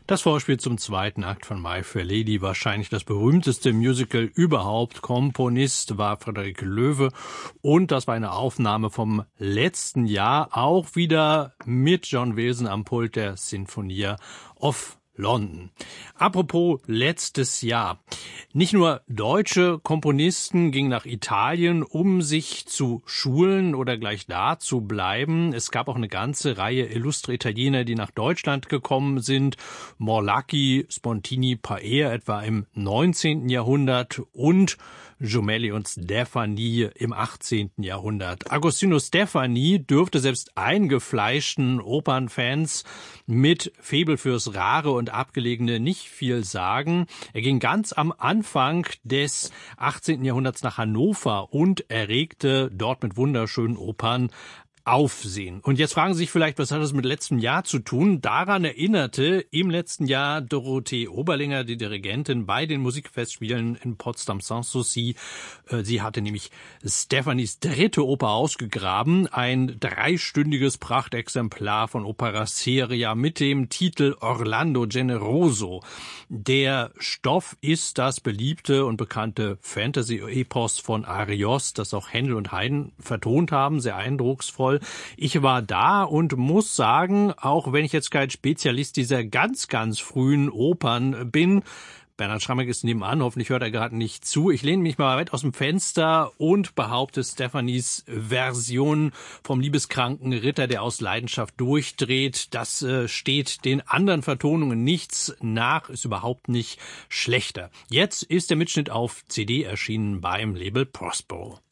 Das Vorspiel zum zweiten Akt von My Fair Lady, wahrscheinlich das berühmteste Musical überhaupt. Komponist war Frederik Loewe und das war eine Aufnahme vom letzten Jahr, auch wieder mit John Wilson am Pult der Sinfonia of London. Apropos letztes Jahr. Nicht nur deutsche Komponisten gingen nach Italien, um sich zu schulen oder gleich da zu bleiben. Es gab auch eine ganze Reihe illustre Italiener, die nach Deutschland gekommen sind. Morlacchi, Spontini, Paer etwa im 19. Jahrhundert und Jumeli und Stefani im 18. Jahrhundert. Agostino Stefani dürfte selbst eingefleischten Opernfans mit Faible fürs Rare und Abgelegene nicht viel sagen. Er ging ganz am Anfang des 18. Jahrhunderts nach Hannover und erregte dort mit wunderschönen Opern Aufsehen. Und jetzt fragen Sie sich vielleicht, was hat das mit letztem Jahr zu tun? Daran erinnerte im letzten Jahr Dorothee Oberlinger, die Dirigentin bei den Musikfestspielen in Potsdam-Sanssouci. Sie hatte nämlich Stefanis dritte Oper ausgegraben, ein 3-stündiges Prachtexemplar von Opera Seria mit dem Titel Orlando Generoso. Der Stoff ist das beliebte und bekannte Fantasy-Epos von Arios, das auch Händel und Haydn vertont haben, sehr eindrucksvoll. Ich war da und muss sagen, auch wenn ich jetzt kein Spezialist dieser ganz, ganz frühen Opern bin, Bernhard Schrammeck ist nebenan, hoffentlich hört er gerade nicht zu. Ich lehne mich mal weit aus dem Fenster und behaupte, Stefanis Version vom liebeskranken Ritter, der aus Leidenschaft durchdreht, das steht den anderen Vertonungen nichts nach, ist überhaupt nicht schlechter. Jetzt ist der Mitschnitt auf CD erschienen beim Label Prospero.